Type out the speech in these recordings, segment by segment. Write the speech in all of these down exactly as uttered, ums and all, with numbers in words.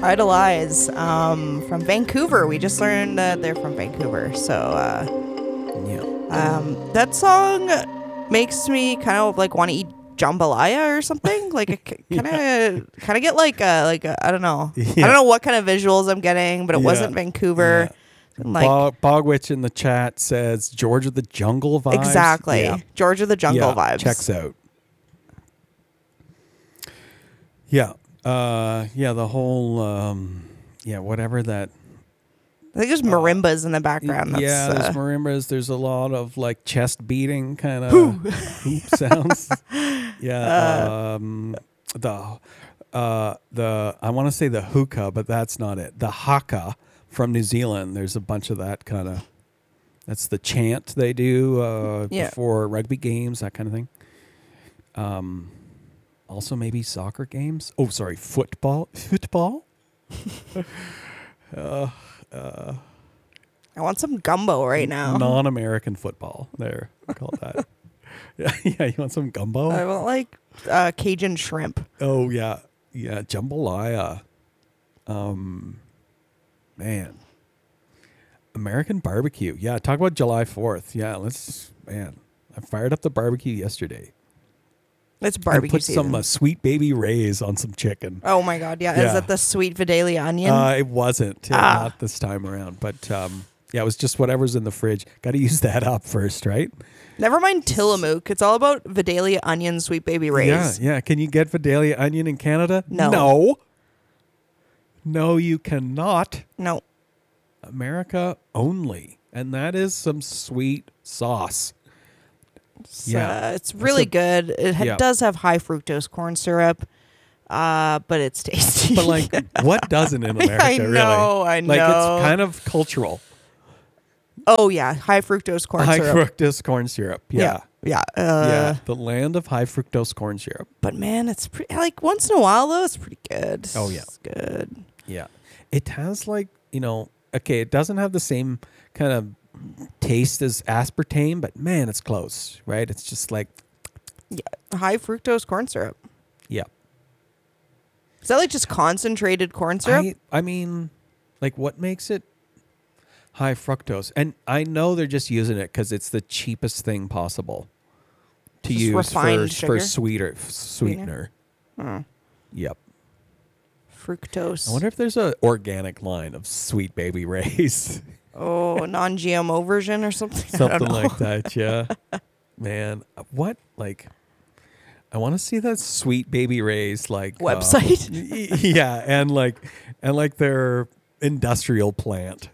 Idolize um, from Vancouver. We just learned that they're from Vancouver. So uh, Yeah. um, that song makes me kind of like want to eat jambalaya or something. Like kind of kind of get like a, like a, I don't know. Yeah. I don't know what kind of visuals I'm getting, but it Yeah. wasn't Vancouver. Yeah. Like Bog, Bogwitch in the chat says Georgia the Jungle vibes. exactly. Yeah. Georgia the Jungle Yeah, vibes. checks out. Yeah. Uh, yeah, the whole, um, yeah, whatever that. I think there's marimbas in the background. That's, yeah, there's uh, marimbas. There's a lot of like chest beating kind of hoop sounds. Yeah. Um, the, uh, the, I want to say the hookah, but that's not it. The haka from New Zealand. There's a bunch of that kind of, that's the chant they do uh, Yeah. before rugby games, that kind of thing. Um, also maybe soccer games. Oh, sorry, football. Football. uh, uh, I want some gumbo right now. Non-American football. There, I call it that. yeah, yeah. You want some gumbo? I want like uh, Cajun shrimp. Oh yeah, yeah. Jambalaya. Um, man. American barbecue. Yeah, talk about July fourth. Yeah, let's. Man, I fired up the barbecue yesterday. It's I barbecue put season. some uh, sweet baby rays on some chicken. Oh my god, yeah. Yeah. Is it the sweet Vidalia onion? Uh, it wasn't. Yeah, Ah. Not this time around. But um, yeah, it was just whatever's in the fridge. Got to use that up first, right? Never mind Tillamook. It's all about Vidalia onion, sweet baby rays. Yeah, yeah. Can you get Vidalia onion in Canada? No. No. No, you cannot. No. America only. And that is some sweet sauce. It's, Yeah. uh, it's really a- good. It ha- yeah. does have high fructose corn syrup, uh, but it's tasty. But like, what doesn't in America, I really? know, I Like, know. it's kind of cultural. oh yeah, high fructose corn high syrup. fructose corn syrup. Yeah. yeah, yeah. Uh, yeah. The land of high fructose corn syrup. But man, it's pretty. Like once in a while though, it's pretty good. Oh, yeah. it's good. Yeah. It has like, you know, okay, it doesn't have the same kind of taste as aspartame, but man, it's close, right? It's just like, Yeah, high fructose corn syrup. yeah. Is that like just concentrated corn syrup? I, I mean, like what makes it high fructose? And I know they're just using it because it's the cheapest thing possible to Just use refined for, sugar? for sweeter, sweetener. Hmm. Yep. Fructose. I wonder if there's a organic line of sweet baby rays. Oh, non-G M O version or something. I Something don't know. like that, yeah. Man, what like I want to see that sweet baby rays like uh, Website? y- yeah, and like and like their industrial plant.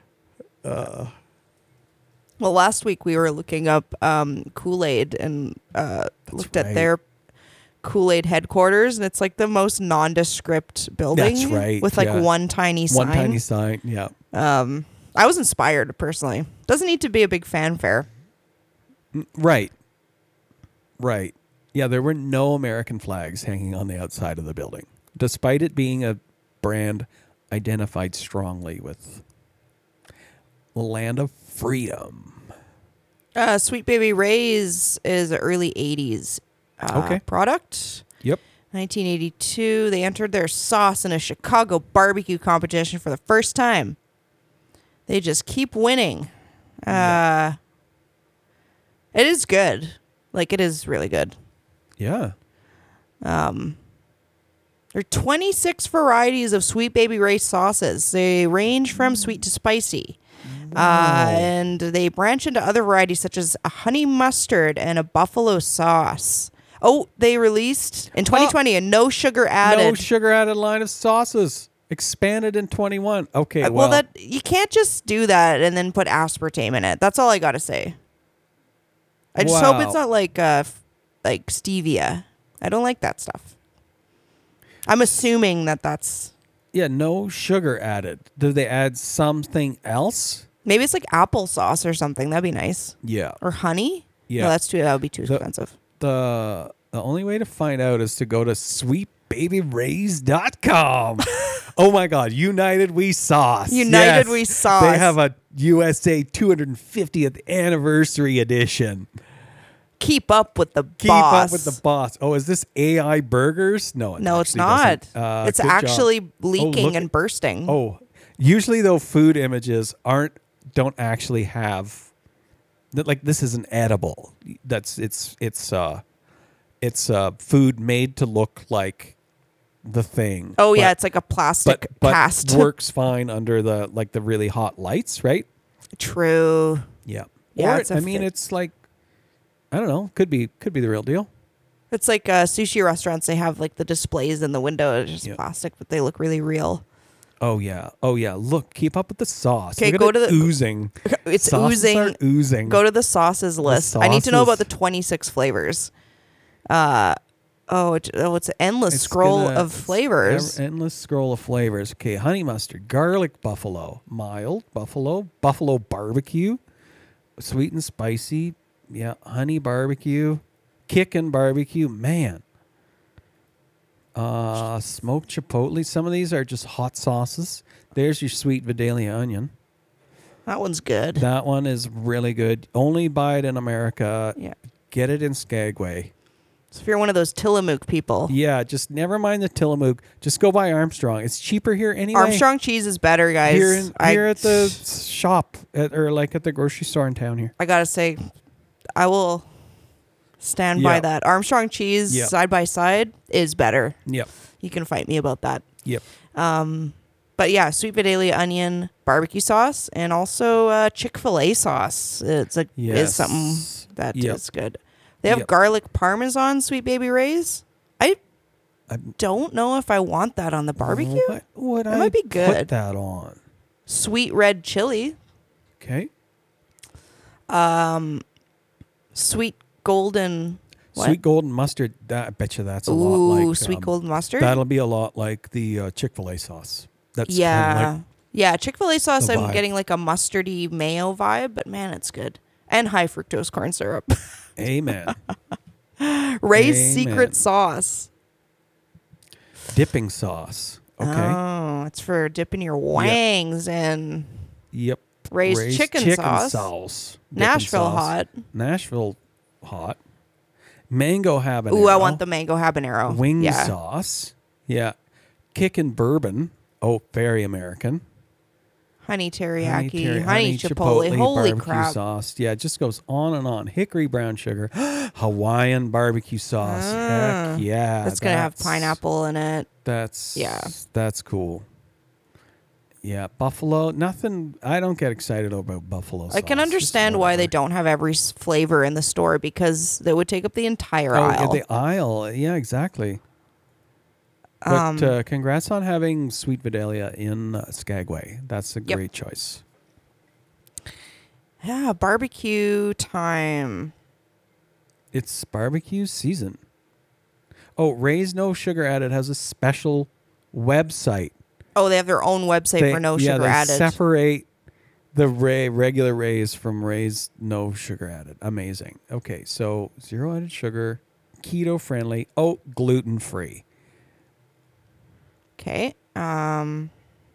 Uh Well, last week we were looking up um, Kool-Aid and uh, looked right. at their Kool-Aid headquarters, and it's like the most nondescript building. That's right, With like yeah. one tiny sign. one tiny sign, yeah. Um, I was inspired personally. Doesn't need to be a big fanfare. Mm, Right. Right. Yeah, there were no American flags hanging on the outside of the building, despite it being a brand identified strongly with the land of freedom. Uh, Sweet Baby Ray's is an early eighties uh, Okay. product. Yep. nineteen eighty-two, they entered their sauce in a Chicago barbecue competition for the first time. They just keep winning. Uh, it is good. Like, it is really good. Yeah. Um, there are twenty-six varieties of Sweet Baby Ray sauces. They range from sweet to spicy. Uh, and they branch into other varieties such as a honey mustard and a buffalo sauce. Oh, they released in twenty twenty a no sugar added. No sugar added line of sauces. Expanded in twenty-one. Okay, Uh, well, well, that you can't just do that and then put aspartame in it. That's all I got to say. I just hope Wow. it's not like uh, f- like stevia. I don't like that stuff. I'm assuming that that's yeah, no sugar added. Do they add something else? maybe it's like applesauce or something. That'd be nice. Yeah. Or honey. Yeah. No, that's too. That would be too The- expensive. The the only way to find out is to go to sweet baby rays dot com. Oh my God, United We Sauce. United Yes. We Sauce. They have a U S A two hundred fiftieth anniversary edition. keep up with the Keep boss. up with the boss. Oh, is this A I burgers? No, it No, it's actually not. doesn't. Uh, it's good job. actually leaking look and at- bursting. Oh, usually though, food images aren't don't actually have that. Like this isn't edible. That's it's it's uh it's uh food made to look like the thing. Oh yeah, but- it's like a plastic but, but cast. works fine under the like the really hot lights, right? True. Yeah. Yeah, Or it's a I mean, fit. it's like I don't know. Could be could be the real deal. It's like uh, sushi restaurants. They have like the displays in the window. It's just Yeah. plastic, but they look really real. Oh yeah. Oh yeah. Look, keep up with the sauce. 'Kay, Look at go it to the- oozing. It's Sauces oozing. are oozing. Go to the sauces list. I need to know about the sauces. twenty-six flavors. Uh, oh, it, oh, it's an endless It's scroll gonna- of it's flavors. ev- endless scroll of flavors. Okay, honey mustard, garlic buffalo, mild buffalo, buffalo barbecue, sweet and spicy. Yeah, honey barbecue, kickin' barbecue. Man. Uh, smoked chipotle. Some of these are just hot sauces. There's your sweet Vidalia onion. That one's good. That one is really good. Only buy it in America. Yeah. Get it in Skagway. So if you're one of those Tillamook people, Yeah, just never mind the Tillamook. Just go buy Armstrong. It's cheaper here anyway. Armstrong cheese is better, guys. Here, in, I, here at the shop at, or like at the grocery store in town here. I gotta say, I will stand by Yeah. that. Armstrong cheese Yeah. side by side is better. Yep. You can fight me about that. Yep. Um, but yeah, sweet Vidalia onion barbecue sauce and also uh, Chick-fil-A sauce. It's a Yes. is something that is Yep. good. They have Yep. garlic parmesan Sweet Baby Ray's. I I'm- don't know if I want that on the barbecue. What would That I might be put good. that on? Sweet red chili, Okay. sweet golden. What? Sweet golden mustard. That, I bet you that's a Ooh, lot like sweet um, golden mustard. That'll be a lot like the uh, Chick-fil-A sauce. That's yeah, kinda like, yeah. Chick-fil-A sauce. the I'm vibe. getting like a mustardy mayo vibe, but man, it's good. And high fructose corn syrup. amen. Ray's Amen. secret sauce. Dipping sauce. Okay. Oh, it's for dipping your wangs in Yep. Ray's chicken sauce. Dipping Nashville sauce. hot. Nashville hot. Mango habanero. Ooh, I want the mango habanero. wing yeah. sauce. Yeah. Kickin' bourbon. Oh, very American. Honey teriyaki, honey, teriyaki, chipotle. Holy barbecue crap. sauce. Yeah, it just goes on and on. Hickory brown sugar. Hawaiian barbecue sauce. Ah, Heck yeah. That's going to have that's- pineapple in it. That's Yeah. That's cool. Yeah, buffalo. Nothing. I don't get excited about buffalo. I can sauce, understand just why they whatever. don't have every s- flavor in the store because they would take up the entire Oh, aisle. yeah, the aisle. Yeah, exactly. But Um, uh, congrats on having Sweet Vidalia in uh, Skagway. That's a Yep. great choice. yeah, barbecue time. It's barbecue season. Oh, Ray's No Sugar Added has a special website. Oh, they have their own website They- for no yeah, sugar they added. separate the Ray regular Rays from Ray's No Sugar Added. Amazing. Okay, so zero added sugar, keto friendly, oh, gluten free. Okay. Um,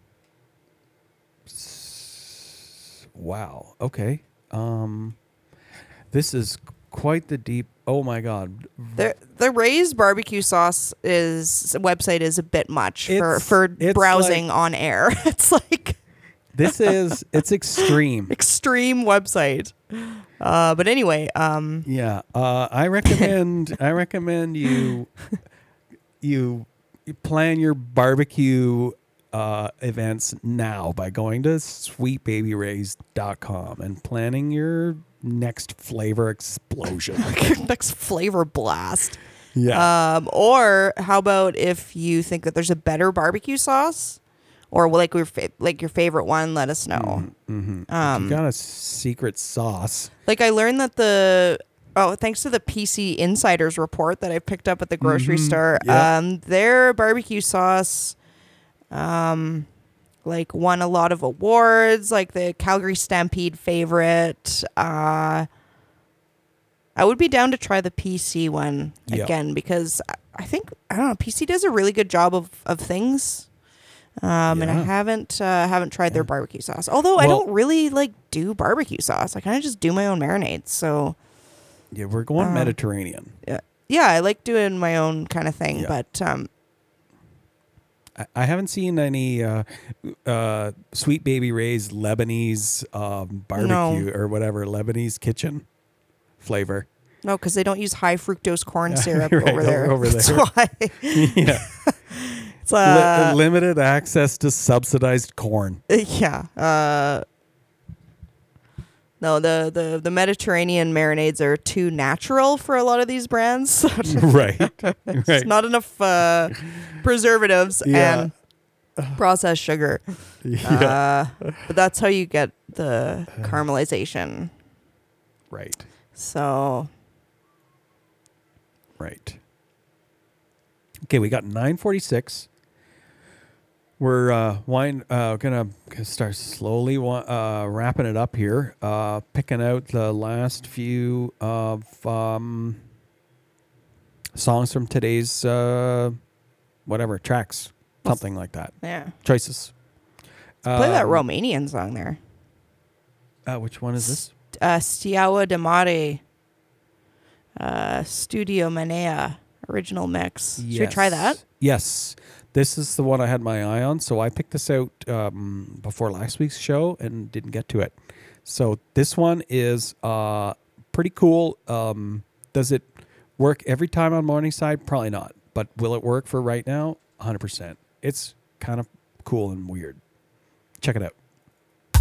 Wow. Okay. Um, this is quite the deep. Oh my God. the the Ray's barbecue sauce is website is a bit much for It's- for it's browsing like- on air. It's like This is it's extreme. extreme website. Uh, but anyway, um, Yeah. Uh, I recommend. I recommend you. You you plan your barbecue uh, events now by going to sweet baby rays dot com and planning your next flavor explosion. next flavor blast. Yeah. Um, or how about if you think that there's a better barbecue sauce, or like your fa- like your favorite one, let us know. mm-hmm. Um, you got a secret sauce. Like I learned that the oh, thanks to the P C Insiders report that I picked up at the grocery Mhm. store, Yeah. um, their barbecue sauce, um, like won a lot of awards, like the Calgary Stampede favorite. Uh, I would be down to try the P C one Yeah. again because I- I think I don't know. P C does a really good job of of things. Um, and I Yeah. haven't uh, haven't tried their Yeah. barbecue sauce. Although I Well- don't really like do barbecue sauce. I kind of just do my own marinades. So Yeah, we're going Um, Mediterranean. Yeah, yeah. I like doing my own kind of thing, Yeah. but um, I, I haven't seen any uh, uh, Sweet Baby Ray's Lebanese um, barbecue or whatever Lebanese kitchen flavor. no, because they don't use high fructose corn Yeah, syrup right, over there. over That's there. why. Yeah, It's, uh, Li- limited access to subsidized corn. yeah. Uh, no, the, the, the Mediterranean marinades are too natural for a lot of these brands. So Right, it's right. not enough uh, preservatives Yeah. and processed sugar. Yeah, Uh, but that's how you get the caramelization. right, So, right. Okay, we got nine forty-six. We're uh, wine, uh, gonna gonna start slowly wa- uh, wrapping it up here. Uh, picking out the last few of um, songs from today's uh, whatever tracks, something like that. yeah. Choices. Play that Um, Romanian song there. Uh, which one is this? Uh, Steaua de Mare. Uh, Studio Manea. Original mix. Should we try that? Yes. This is the one I had my eye on. So I picked this out um, before last week's show and didn't get to it. So this one is uh, pretty cool. Um, does it work every time on Morningside? Probably not. But will it work for right now? one hundred percent. It's kind of cool and weird. Check it out.